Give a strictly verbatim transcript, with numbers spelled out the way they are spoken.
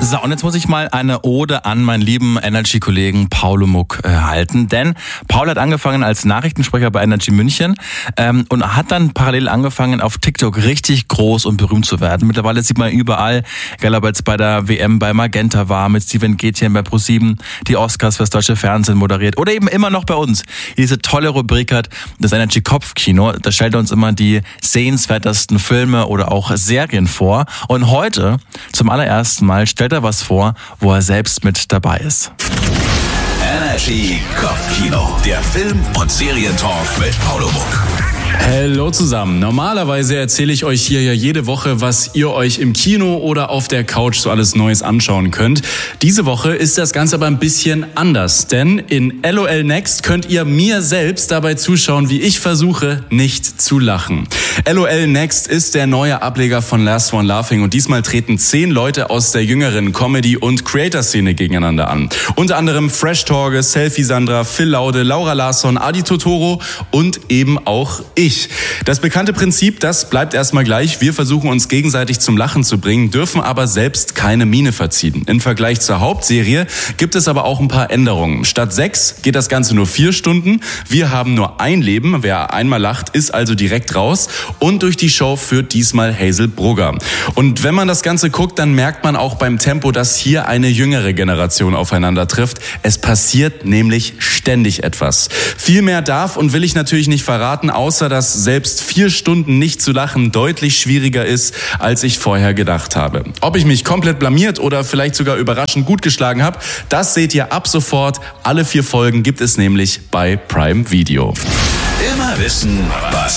So, und jetzt muss ich mal eine Ode an meinen lieben Energy-Kollegen Paulo Muck äh, halten, denn Paul hat angefangen als Nachrichtensprecher bei Energy München ähm, und hat dann parallel angefangen, auf TikTok richtig groß und berühmt zu werden. Mittlerweile sieht man überall, egal ob jetzt bei der W M bei Magenta war, mit Steven Gätjen bei ProSieben, die Oscars fürs deutsche Fernsehen moderiert oder eben immer noch bei uns. Diese tolle Rubrik hat, das Energy Kopfkino, da stellt er uns immer die sehenswertesten Filme oder auch Serien vor. Und heute, zum allerersten Mal, stellt er was vor, wo er selbst mit dabei ist. Energy Kopfkino, der Film- und Serientalk mit Paulo Muck. Hallo zusammen. Normalerweise erzähle ich euch hier ja jede Woche, was ihr euch im Kino oder auf der Couch so alles Neues anschauen könnt. Diese Woche ist das Ganze aber ein bisschen anders, denn in LOL Next könnt ihr mir selbst dabei zuschauen, wie ich versuche, nicht zu lachen. LOL Next ist der neue Ableger von Last One Laughing und diesmal treten zehn Leute aus der jüngeren Comedy- und Creator-Szene gegeneinander an. Unter anderem Fresh Torge, Selfie Sandra, Phil Laude, Laura Larsson, Adi Totoro und eben auch ich. Das bekannte Prinzip, das bleibt erstmal gleich. Wir versuchen uns gegenseitig zum Lachen zu bringen, dürfen aber selbst keine Miene verziehen. Im Vergleich zur Hauptserie gibt es aber auch ein paar Änderungen. Statt sechs geht das Ganze nur vier Stunden. Wir haben nur ein Leben. Wer einmal lacht, ist also direkt raus. Und durch die Show führt diesmal Hazel Brugger. Und wenn man das Ganze guckt, dann merkt man auch beim Tempo, dass hier eine jüngere Generation aufeinander trifft. Es passiert nämlich ständig etwas. Viel mehr darf und will ich natürlich nicht verraten, außer dass selbst vier Stunden nicht zu lachen deutlich schwieriger ist, als ich vorher gedacht habe. Ob ich mich komplett blamiert oder vielleicht sogar überraschend gut geschlagen habe, das seht ihr ab sofort. Alle vier Folgen gibt es nämlich bei Prime Video. Immer wissen, was